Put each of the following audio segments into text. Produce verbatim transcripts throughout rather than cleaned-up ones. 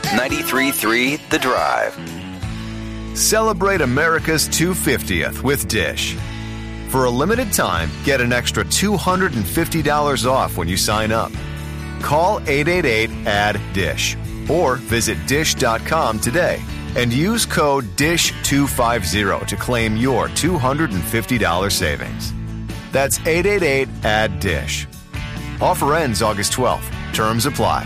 ninety-three point three The Drive. Celebrate America's two hundred fiftieth with Dish. For a limited time, get an extra two hundred fifty dollars off when you sign up. Call eight eight eight, A D D, DISH or visit dish dot com today and use code D I S H two fifty to claim your two hundred fifty dollars savings. That's eight eight eight, A D D, DISH. Offer ends August twelfth. Terms apply.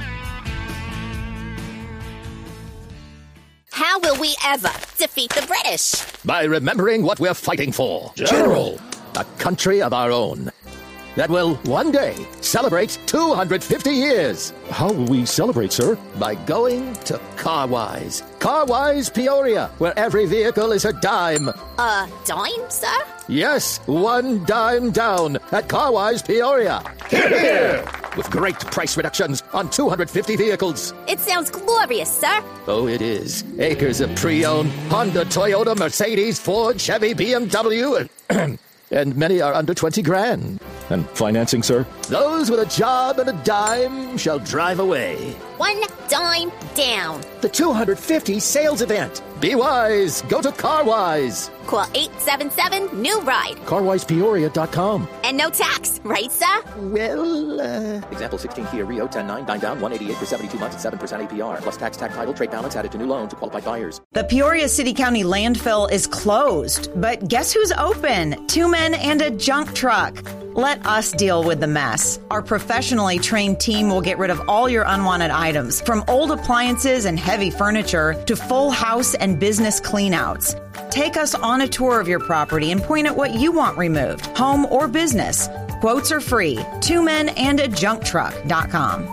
How will we ever defeat the British? By remembering what we're fighting for. General. A country of our own that will one day celebrate two hundred fifty years. How will we celebrate, sir? By going to Carwise. Carwise Peoria, where every vehicle is a dime. A dime, sir? Yes, one dime down at Carwise Peoria. Hear, hear! With great price reductions on two hundred fifty vehicles. It sounds glorious, sir. Oh, it is. Acres of pre-owned Honda, Toyota, Mercedes, Ford, Chevy, B M W, and, and many are under twenty grand. And financing, sir? Those with a job and a dime shall drive away. One dime down. The two hundred fifty sales event. Be wise. Go to Carwise. Call eight seven seven, new ride. carwise peoria dot com. And no tax, right, sir? Well, uh... Example sixteen Kia Rio ten nine, nine down, one eighty-eight for seventy-two months at seven percent A P R. Plus tax, tax title, trade balance added to new loan to qualified buyers. The Peoria City County landfill is closed, but guess who's open? Two men and a junk truck. Let us deal with the mess. Our professionally trained team will get rid of all your unwanted items, from old appliances and heavy furniture to full house and business cleanouts. Take us on a tour of your property and point at what you want removed, home or business. Quotes are free. Two men and a junk truck dot com.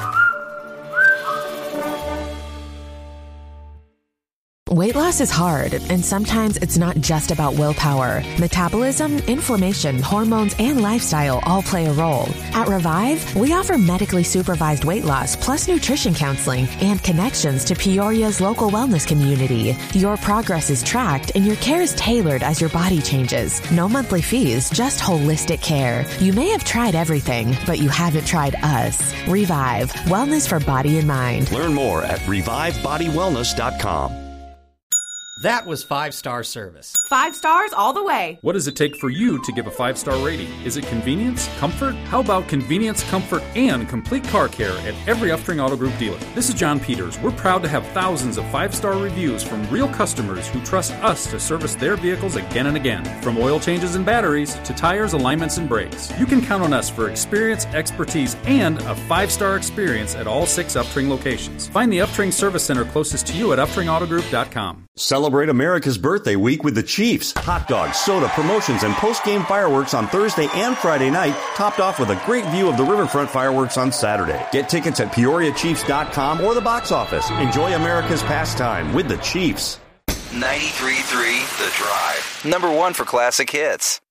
Weight loss is hard, and sometimes it's not just about willpower. Metabolism, inflammation, hormones, and lifestyle all play a role. At Revive, we offer medically supervised weight loss plus nutrition counseling and connections to Peoria's local wellness community. Your progress is tracked and your care is tailored as your body changes. No monthly fees, just holistic care. You may have tried everything, but you haven't tried us. Revive, wellness for body and mind. Learn more at revive body wellness dot com. That was five-star service. Five stars all the way. What does it take for you to give a five-star rating? Is it convenience? Comfort? How about convenience, comfort, and complete car care at every Uftring Auto Group dealer? This is John Peters. We're proud to have thousands of five-star reviews from real customers who trust us to service their vehicles again and again. From oil changes and batteries to tires, alignments, and brakes. You can count on us for experience, expertise, and a five-star experience at all six Uftring locations. Find the Uftring Service Center closest to you at uftring auto group dot com. Celebrate America's birthday week with the Chiefs. Hot dogs, soda, promotions, and post-game fireworks on Thursday and Friday night, topped off with a great view of the Riverfront fireworks on Saturday. Get tickets at peoria chiefs dot com or the box office. Enjoy America's pastime with the Chiefs. ninety-three point three The Drive. Number one for classic hits.